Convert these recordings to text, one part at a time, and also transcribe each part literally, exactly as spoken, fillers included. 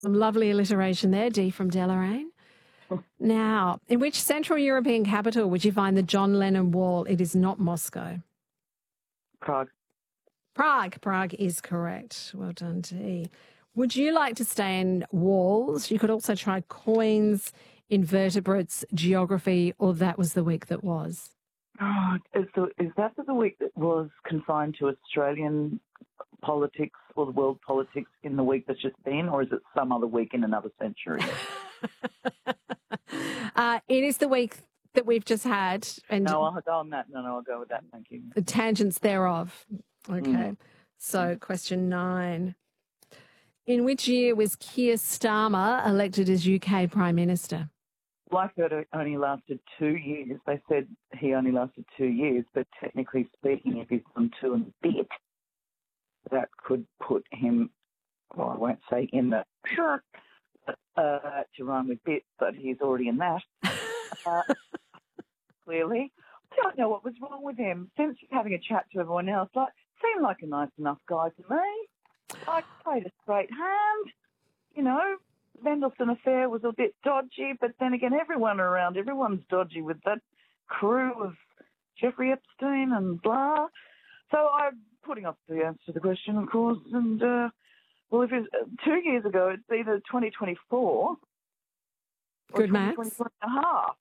Some lovely alliteration there, D from Deloraine. Now, in which Central European capital would you find the John Lennon Wall? It is not Moscow. Prague. Prague. Prague is correct. Well done, D. Would you like to stay in walls? You could also try coins, invertebrates, geography, or that was the week that was. Oh, is, the, is that the week that was confined to Australian politics or the world politics in the week that's just been, or is it some other week in another century? uh, it is the week that we've just had. And no, I'll go on that. No, no, I'll go with that. Thank you. The tangents thereof. Okay. Mm. So question nine. In which year was Keir Starmer elected as U K Prime Minister? Well, I heard it only lasted two years. They said he only lasted two years, but technically speaking, if he's done two and a bit, that could put him, well, I won't say in the sure, uh, to rhyme with bit, but he's already in that. Uh, clearly. I don't know what was wrong with him. Since having a chat to everyone else, like, seemed like a nice enough guy to me. I played a straight hand. You know, Mendelssohn affair was a bit dodgy, but then again, everyone around, everyone's dodgy with that crew of Jeffrey Epstein and blah. So I'm putting up the answer to the question, of course, and, uh, well, if it's uh, two years ago, it's either twenty twenty-four Good or maths. twenty twenty-four and a half.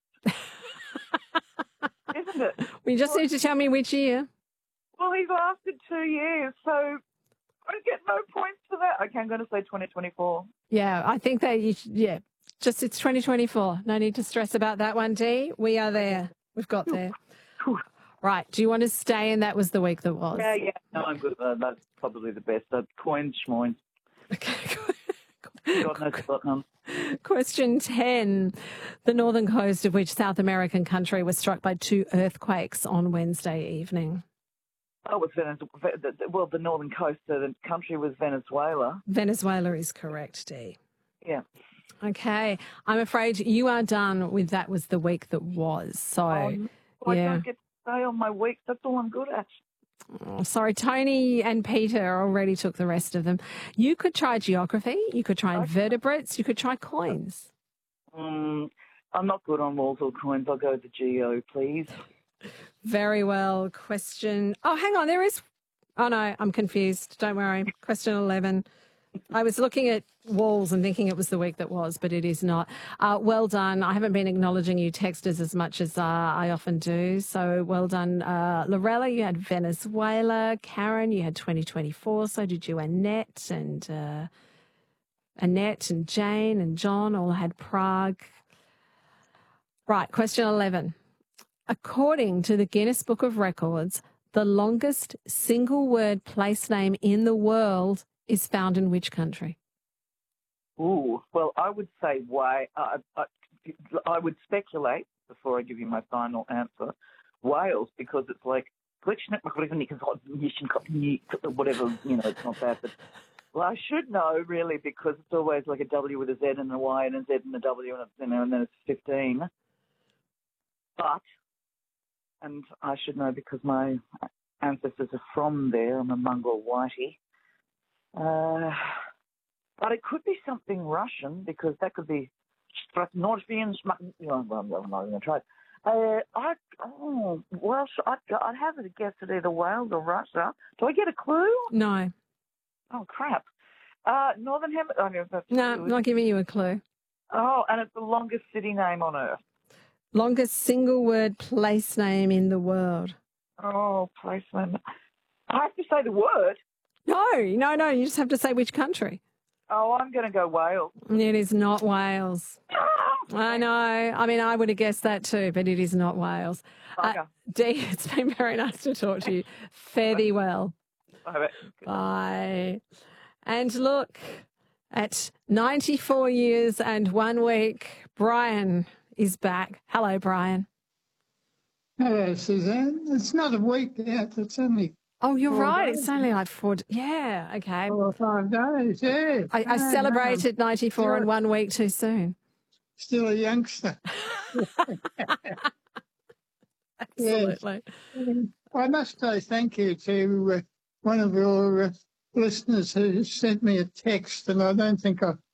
Isn't it? We just well, need to tell me which year. Well, he's lasted two years, so I get no points for that. Okay, I'm going to say twenty twenty-four. Yeah, I think that you should, yeah, just it's twenty twenty-four. No need to stress about that one, D. We are there. We've got there. Right. Do you want to stay in that was the week that was? Yeah, yeah. No, I'm good. Uh, that's probably the best. Uh, coins, schmoins. Okay. God knows what none. Question ten. The northern coast of which South American country was struck by two earthquakes on Wednesday evening? Oh, it's Venezuela. Well, the northern coast of the country was Venezuela. Venezuela is correct, D. Yeah. Okay. I'm afraid you are done with that was the week that was. So, um, well, yeah. I don't get to stay on my weeks. That's all I'm good at. Oh, sorry, Tony and Peter already took the rest of them. You could try geography. You could try invertebrates. You could try coins. Um, I'm not good on walls or coins. I'll go with the geo, please. Very well. Question. Oh, hang on. There is. Oh, no, I'm confused. Don't worry. Question eleven. I was looking at walls and thinking it was the week that was, but it is not. Uh, well done. I haven't been acknowledging you texters as much as uh, I often do. So well done. Uh, Lorella, you had Venezuela. Karen, you had twenty twenty-four. So did you, Annette and uh, Annette and Jane and John all had Prague. Right, question eleven. According to the Guinness Book of Records, the longest single-word place name in the world is found in which country? Ooh, well, I would say why. Uh, I, I would speculate before I give you my final answer. Wales, because it's like whatever, you know, it's not that. But well, I should know really because it's always like a W with a Z and a Y and a Z and a W and, a, you know, and then it's fifteen. But, and I should know because my ancestors are from there. I'm a mongrel whitey. Uh, but it could be something Russian because that could be Stratnorvian. Well, I'm not going to try it. Uh, I, oh, well, I'd, I'd have a guess at either Wales or Russia. Do I get a clue? No. Oh, crap. Uh, Northern Hemisphere. Oh, no, no, not giving you a clue. Oh, and it's the longest city name on earth. Longest single word place name in the world. Oh, place name. I have to say the word. No, no, no. You just have to say which country. Oh, I'm going to go Wales. It is not Wales. I know. I mean, I would have guessed that too, but it is not Wales. Uh, Dee, it's been very nice to talk to you. Fare thee well. Bye. Bye. And look, at ninety-four years and one week, Brian is back. Hello, Brian. Hello, Suzanne. It's not a week yet. It's only Oh, you're four right. days. It's only like four. D- yeah. Okay. Four or five days. Yeah. I, I No, celebrated no. ninety-four and one week too soon. Still a youngster. Absolutely. Yes. I must say thank you to uh, one of your uh, listeners who sent me a text, and I don't think I